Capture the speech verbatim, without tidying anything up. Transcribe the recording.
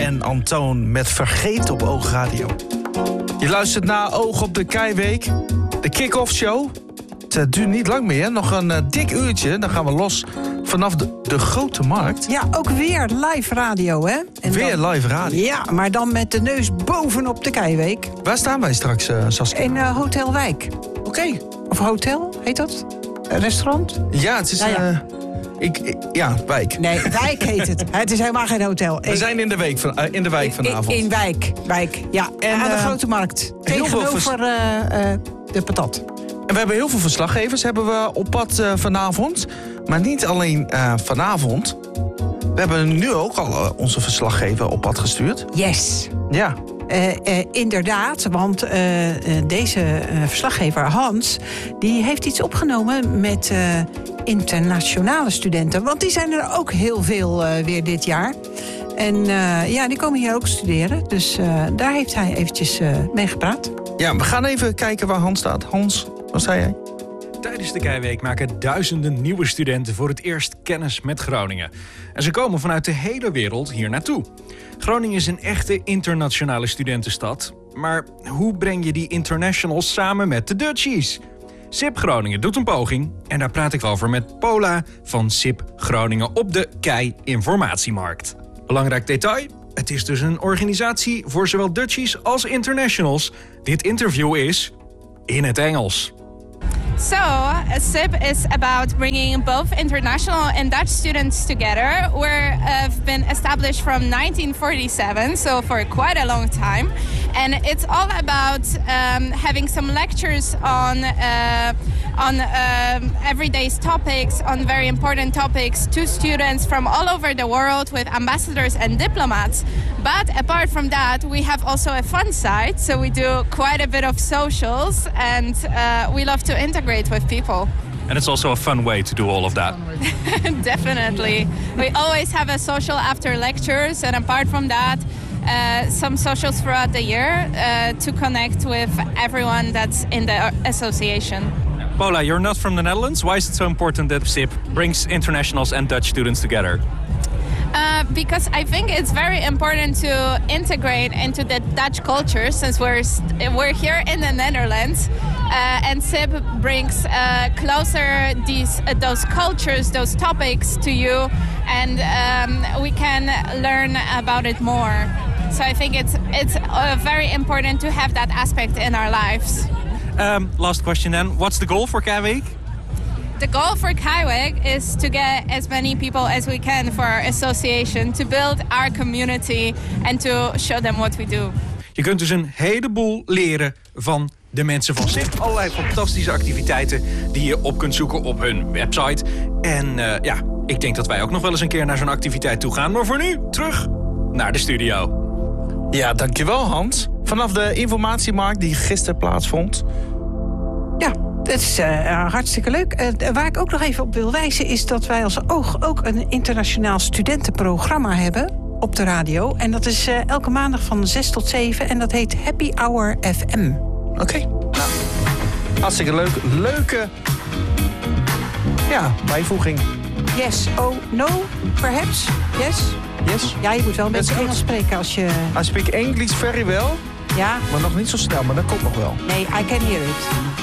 en Antoon met Vergeet op Oogradio. Je luistert naar Oog op de Keiweek, de kick-off show. Het duurt niet lang meer, nog een uh, dik uurtje. Dan gaan we los vanaf de, de Grote Markt. Ja, ook weer live radio, hè? En weer dan, live radio? Ja, maar dan met de neus bovenop de Keiweek. Waar staan wij straks, uh, Saskia? In uh, Hotel Wijk. Oké. Okay. Of hotel, heet dat? Uh, restaurant? Ja, het is... Nou ja. Uh, ik, ik, ja, Wijk. Nee, Wijk heet het. Het is helemaal geen hotel. We zijn in de, week van, uh, in de wijk vanavond. In, in Wijk, Wijk, ja. En, aan de uh, Grote Markt. Tegenover vers- uh, uh, de patat. En we hebben heel veel verslaggevers hebben we op pad uh, vanavond. Maar niet alleen uh, vanavond. We hebben nu ook al uh, onze verslaggever op pad gestuurd. Yes. Ja. Uh, uh, inderdaad, want uh, uh, deze uh, verslaggever Hans... die heeft iets opgenomen met uh, internationale studenten. Want die zijn er ook heel veel uh, weer dit jaar. En uh, ja, die komen hier ook studeren. Dus uh, daar heeft hij eventjes uh, mee gepraat. Ja, we gaan even kijken waar Hans staat. Hans, waar sta jij? Tijdens de Keiweek maken duizenden nieuwe studenten voor het eerst kennis met Groningen. En ze komen vanuit de hele wereld hier naartoe. Groningen is een echte internationale studentenstad. Maar hoe breng je die internationals samen met de Dutchies? S I P Groningen doet een poging. En daar praat ik over met Pola van S I P Groningen op de Kei Informatiemarkt. Belangrijk detail, het is dus een organisatie voor zowel Dutchies als internationals. Dit interview is in het Engels. So, S I P is about bringing both international and Dutch students together. We have been established from nineteen forty-seven, so for quite a long time. And it's all about um, having some lectures on uh, on um, everyday topics, on very important topics to students from all over the world with ambassadors and diplomats. But apart from that, we have also a fun side, so we do quite a bit of socials, and uh, we love to integrate with people. And it's also a fun way to do all of that. Definitely. We always have a social after lectures, and apart from that, uh, some socials throughout the year uh, to connect with everyone that's in the association. Pola, you're not from the Netherlands. Why is it so important that S I P brings internationals and Dutch students together? Uh, because I think it's very important to integrate into the Dutch culture, since we're we're here in the Netherlands, uh, and S I P brings uh, closer these uh, those cultures, those topics to you, and um, we can learn about it more. So I think it's it's uh, very important to have that aspect in our lives. Um, last question then. What's the goal for Keiweek? The goal for Keiweek is to get as many people as we can for our association, to build our community and to show them what we do. Je kunt dus een heleboel leren van de mensen van S I P. Allerlei fantastische activiteiten die je op kunt zoeken op hun website. En uh, ja, ik denk dat wij ook nog wel eens een keer naar zo'n activiteit toe gaan. Maar voor nu, terug naar de studio. Ja, dankjewel Hans. Vanaf de informatiemarkt die gisteren plaatsvond. Ja, dat is uh, hartstikke leuk. Uh, waar ik ook nog even op wil wijzen is dat wij als Oog ook een internationaal studentenprogramma hebben op de radio. En dat is uh, elke maandag van zes tot zeven en dat heet Happy Hour F M. Oké, okay. Nou, hartstikke leuk. Leuke ja, bijvoeging. Yes, oh, no, perhaps, yes. Yes. Ja, je moet wel een beetje Engels spreken als je... I speak English very well. Ja. Maar nog niet zo snel, maar dat komt nog wel. Nee, I can hear it.